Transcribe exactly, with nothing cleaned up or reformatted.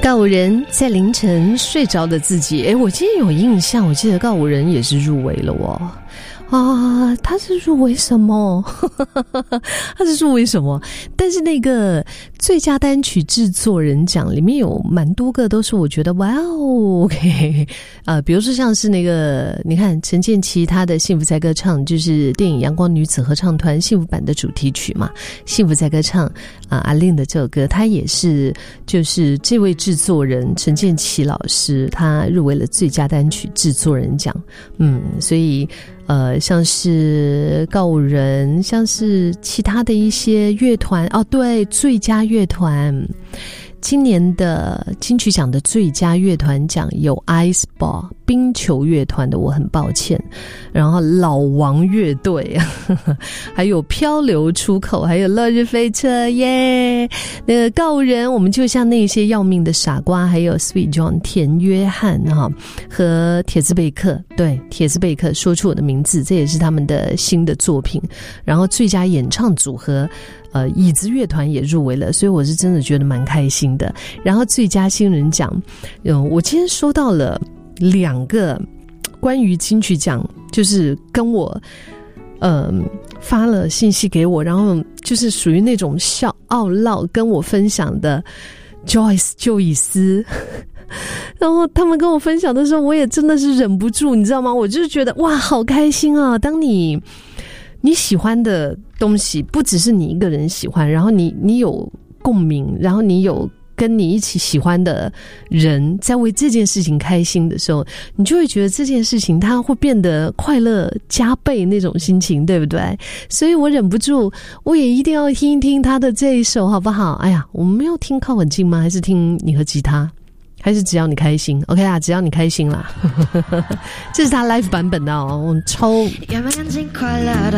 告五人在凌晨睡着的自己，诶，我今天有印象，我记得告五人也是入围了哦。啊，他是入围什么？他是入围什么？但是那个最佳单曲制作人奖里面有蛮多个都是我觉得哇哦 ，OK 啊、呃，比如说像是那个，你看陈建骐他的《幸福在歌唱》就是电影《阳光女子合唱团》幸福版的主题曲嘛，《幸福在歌唱》啊，阿令的这首歌，他也是就是这位制作人陈建骐老师，他入围了最佳单曲制作人奖，嗯，所以。呃，像是告五人，像是其他的一些乐团哦，对，最佳乐团，今年的金曲奖的最佳乐团奖有 Ice Ball 冰球乐团的，我很抱歉，然后老王乐队，还有漂流出口，还有落日飞车耶。那个告五人，我们就像那些要命的傻瓜，还有 Sweet John 田约翰哈和铁兹贝克，对，铁兹贝克说出我的名字，这也是他们的新的作品。然后最佳演唱组合。呃，椅子乐团也入围了，所以我是真的觉得蛮开心的。然后最佳新人奖，嗯，我今天收到了两个关于金曲奖，就是跟我呃发了信息给我，然后就是属于那种笑傲唠跟我分享的 Joyce 就以斯。然后他们跟我分享的时候，我也真的是忍不住，你知道吗？我就是觉得哇，好开心啊！当你你喜欢的东西不只是你一个人喜欢，然后你你有共鸣，然后你有跟你一起喜欢的人在为这件事情开心的时候，你就会觉得这件事情它会变得快乐加倍那种心情，对不对？所以我忍不住，我也一定要听一听他的这一首好不好？哎呀，我们要听靠很近吗？还是听你和吉他？还是只要你开心 OK 啦，只要你开心啦这是他 live 版本的哦，我超有没有干净快乐的